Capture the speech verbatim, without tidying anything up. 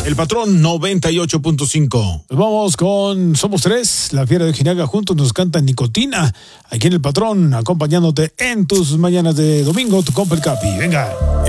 El Patrón noventa y ocho punto cinco. Vamos con Somos Tres, la Fiera de Ojinaga. Juntos nos canta Nicotina. Aquí en El Patrón, acompañándote en tus mañanas de domingo, tu compa el Capi. Venga.